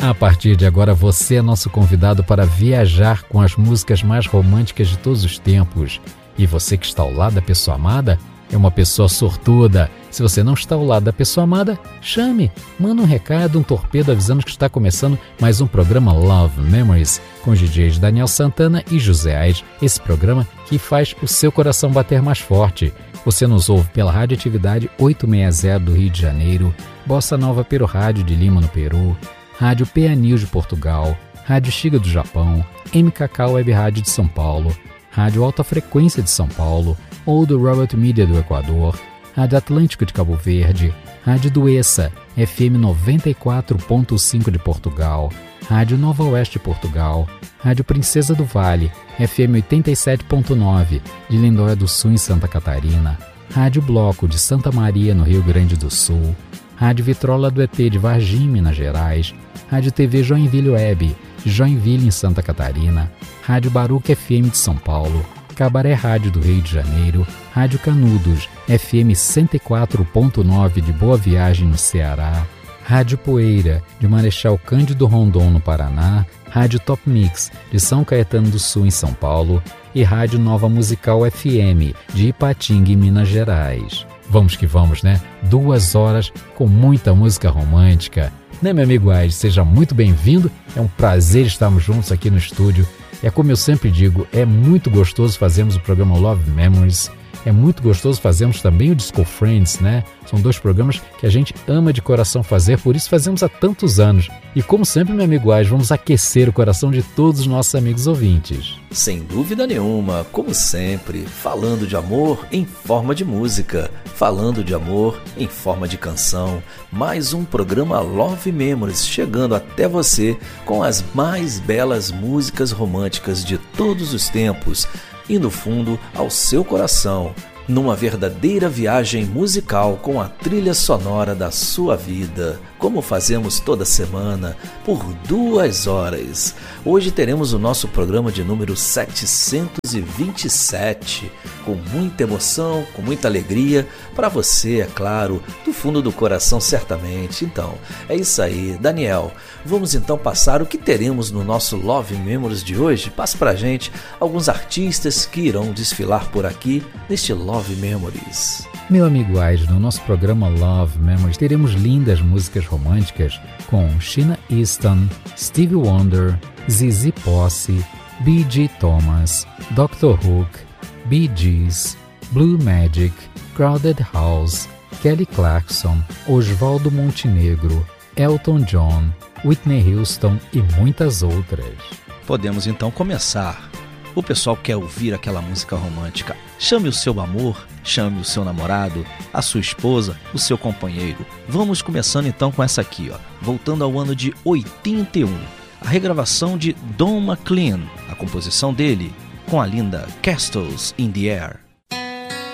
A partir de agora, você é nosso convidado para viajar com as músicas mais românticas de todos os tempos. E você que está ao lado da pessoa amada é uma pessoa sortuda. Se você não está ao lado da pessoa amada, chame, manda um recado, um torpedo avisando que está começando mais um programa Love Memories com os DJs Daniel Santana e José Aires. Esse programa que faz o seu coração bater mais forte. Você nos ouve pela Radioatividade 860 do Rio de Janeiro, Bossa Nova Peru Rádio de Lima, no Peru, Rádio PA News de Portugal, Rádio Shiga do Japão, MKK Web Rádio de São Paulo, Rádio Alta Frequência de São Paulo, ou do Robert Media do Equador, Rádio Atlântico de Cabo Verde, Rádio Duessa, FM 94.5 de Portugal, Rádio Nova Oeste de Portugal, Rádio Princesa do Vale, FM 87.9 de Lindóia do Sul em Santa Catarina, Rádio Bloco de Santa Maria no Rio Grande do Sul, Rádio Vitrola do ET de Varginha, Minas Gerais, Rádio TV Joinville Web de Joinville em Santa Catarina, Rádio Baruch FM de São Paulo, Cabaré Rádio do Rio de Janeiro, Rádio Canudos, FM 104.9 de Boa Viagem no Ceará, Rádio Poeira de Marechal Cândido Rondon no Paraná, Rádio Top Mix de São Caetano do Sul em São Paulo e Rádio Nova Musical FM de Ipatinga em Minas Gerais. Vamos que vamos, né? 2 horas com muita música romântica. Né, meu amigo Aires? Seja muito bem-vindo. É um prazer estarmos juntos aqui no estúdio. É como eu sempre digo, é muito gostoso fazermos o programa Love Memories. É muito gostoso fazermos também o Disco Friends, né? São 2 programas que a gente ama de coração fazer, por isso fazemos há tantos anos. E como sempre, meu amigo Aires, vamos aquecer o coração de todos os nossos amigos ouvintes. Sem dúvida nenhuma, como sempre, falando de amor em forma de música, falando de amor em forma de canção. Mais um programa Love Memories chegando até você com as mais belas músicas românticas de todos os tempos, indo fundo ao seu coração, numa verdadeira viagem musical com a trilha sonora da sua vida, como fazemos toda semana, por 2 horas. Hoje teremos o nosso programa de número 727, com muita emoção, com muita alegria, para você, é claro, do fundo do coração, certamente. Então, é isso aí. Daniel, vamos então passar o que teremos no nosso Love Memories de hoje. Passe pra gente alguns artistas que irão desfilar por aqui neste Love Memories. Meu amigo Aires, no nosso programa Love Memories teremos lindas músicas românticas com Sheena Easton, Stevie Wonder, ZZ Posse, B.G. Thomas, Dr. Hook, Bee Gees, Blue Magic, Crowded House, Kelly Clarkson, Osvaldo Montenegro, Elton John, Whitney Houston e muitas outras. Podemos então começar. O pessoal quer ouvir aquela música romântica. Chame o seu amor, chame o seu namorado, a sua esposa, o seu companheiro. Vamos começando então com essa aqui, ó. Voltando ao ano de 81. A regravação de Don McLean, a composição dele com a linda Castles in the Air.